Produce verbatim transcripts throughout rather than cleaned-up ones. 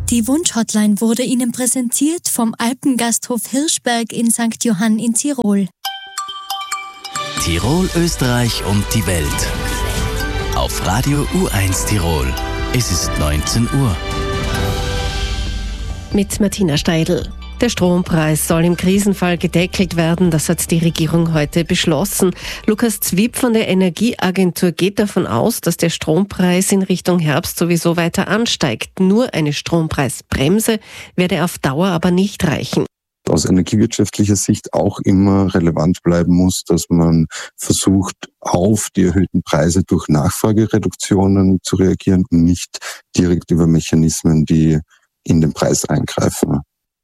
Die Wunschhotline wurde Ihnen präsentiert vom Alpengasthof Hirschberg in Sankt Johann in Tirol. Tirol, Österreich und die Welt. Auf Radio U eins Tirol. Es ist neunzehn Uhr. Mit Martina Steidl. Der Strompreis soll im Krisenfall gedeckelt werden, das hat die Regierung heute beschlossen. Lukas Zwieb von der Energieagentur geht davon aus, dass der Strompreis in Richtung Herbst sowieso weiter ansteigt. Nur eine Strompreisbremse werde auf Dauer aber nicht reichen. Aus energiewirtschaftlicher Sicht auch immer relevant bleiben muss, dass man versucht, auf die erhöhten Preise durch Nachfragereduktionen zu reagieren und nicht direkt über Mechanismen, die in den Preis eingreifen.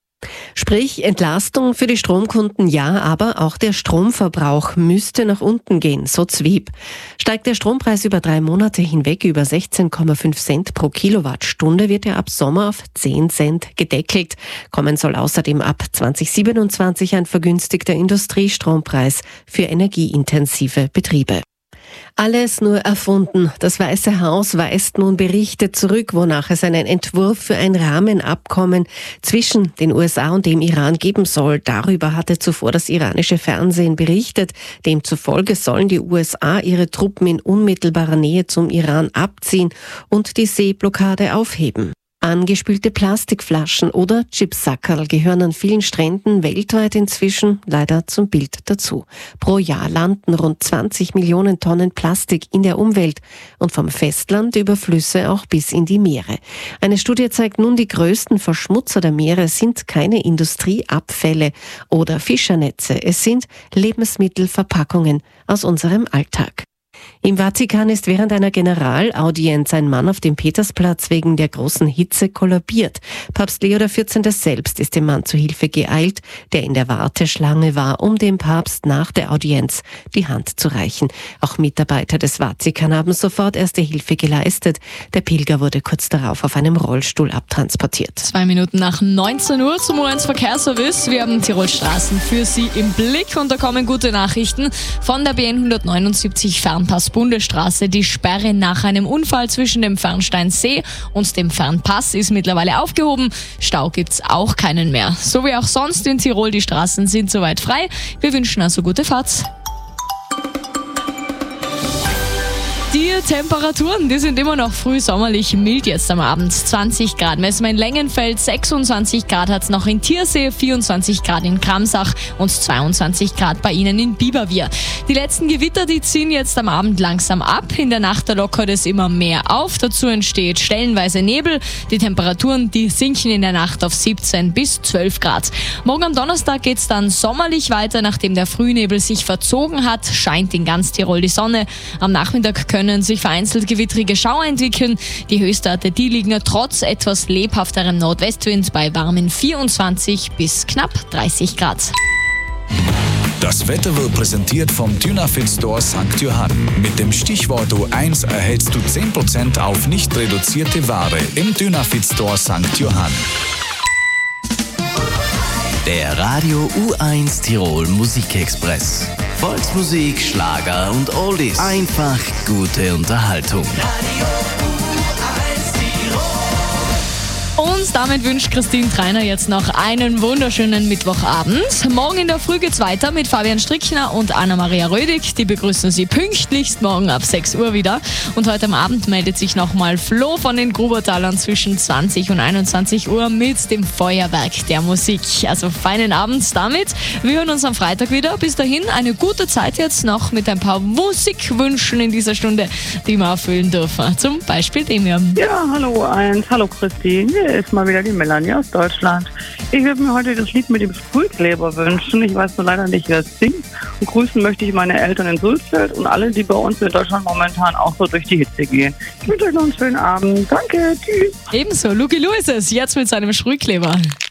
Sprich, Entlastung für die Stromkunden ja, aber auch der Stromverbrauch müsste nach unten gehen, so Zwieb. Steigt der Strompreis über drei Monate hinweg über sechzehn Komma fünf Cent pro Kilowattstunde, wird er ab Sommer auf zehn Cent gedeckelt. Kommen soll außerdem ab zwanzig siebenundzwanzig ein vergünstigter Industriestrompreis für energieintensive Betriebe. Alles nur erfunden. Das Weiße Haus weist nun Berichte zurück, wonach es einen Entwurf für ein Rahmenabkommen zwischen den U S A und dem Iran geben soll. Darüber hatte zuvor das iranische Fernsehen berichtet. Demzufolge sollen die U S A ihre Truppen in unmittelbarer Nähe zum Iran abziehen und die Seeblockade aufheben. Angespülte Plastikflaschen oder Chipsackerl gehören an vielen Stränden weltweit inzwischen leider zum Bild dazu. Pro Jahr landen rund zwanzig Millionen Tonnen Plastik in der Umwelt und vom Festland über Flüsse auch bis in die Meere. Eine Studie zeigt nun, die größten Verschmutzer der Meere sind keine Industrieabfälle oder Fischernetze, es sind Lebensmittelverpackungen aus unserem Alltag. Im Vatikan ist während einer Generalaudienz ein Mann auf dem Petersplatz wegen der großen Hitze kollabiert. Papst Leo der vierzehnte selbst ist dem Mann zu Hilfe geeilt, der in der Warteschlange war, um dem Papst nach der Audienz die Hand zu reichen. Auch Mitarbeiter des Vatikan haben sofort erste Hilfe geleistet. Der Pilger wurde kurz darauf auf einem Rollstuhl abtransportiert. Zwei Minuten nach neunzehn Uhr zum U eins Verkehrsservice. Wir haben Tirol Straßen für Sie im Blick und da kommen gute Nachrichten von der B N hundertneunundsiebzig Fernpass Bundesstraße. Die Sperre nach einem Unfall zwischen dem Fernsteinsee und dem Fernpass ist mittlerweile aufgehoben. Stau gibt's auch keinen mehr. So wie auch sonst in Tirol, die Straßen sind soweit frei. Wir wünschen also gute Fahrt. Die Temperaturen, die sind immer noch früh sommerlich mild jetzt am Abend. zwanzig Grad messen wir in Längenfeld, sechsundzwanzig Grad hat es noch in Tiersee, vierundzwanzig Grad in Kramsach und zweiundzwanzig Grad bei Ihnen in Biberwier. Die letzten Gewitter, die ziehen jetzt am Abend langsam ab. In der Nacht da lockert es immer mehr auf. Dazu entsteht stellenweise Nebel. Die Temperaturen, die sinken in der Nacht auf siebzehn bis zwölf Grad. Morgen am Donnerstag geht es dann sommerlich weiter. Nachdem der Frühnebel sich verzogen hat, scheint in ganz Tirol die Sonne. Am Nachmittag können sich vereinzelt gewittrige Schauer entwickeln. Die Höchstwerte, die liegen trotz etwas lebhafterem Nordwestwind bei warmen vierundzwanzig bis knapp dreißig Grad. Das Wetter wird präsentiert vom Dynafit Store Sankt Johann. Mit dem Stichwort U eins erhältst du zehn Prozent auf nicht reduzierte Ware im Dynafit Store Sankt Johann. Der Radio U eins Tirol Musikexpress. Volksmusik, Schlager und Oldies. Einfach gute Unterhaltung. Radio U eins Tirol. Und damit wünscht Christine Treiner jetzt noch einen wunderschönen Mittwochabend. Morgen in der Früh geht's weiter mit Fabian Strickner und Anna-Maria Rödig. Die begrüßen Sie pünktlichst morgen ab sechs Uhr wieder. Und heute am Abend meldet sich nochmal Flo von den Grubertalern zwischen zwanzig und einundzwanzig Uhr mit dem Feuerwerk der Musik. Also feinen Abend damit. Wir hören uns am Freitag wieder. Bis dahin eine gute Zeit jetzt noch mit ein paar Musikwünschen in dieser Stunde, die wir erfüllen dürfen. Zum Beispiel dem hier. Ja, hallo eins. Hallo Christine. Hier ist mal wieder die Melanie aus Deutschland. Ich würde mir heute das Lied mit dem Sprühkleber wünschen. Ich weiß nur leider nicht, wer es singt. Und grüßen möchte ich meine Eltern in Sulzfeld und alle, die bei uns in Deutschland momentan auch so durch die Hitze gehen. Ich wünsche euch noch einen schönen Abend. Danke. Tschüss. Ebenso. Lucky Lou ist es jetzt mit seinem Sprühkleber.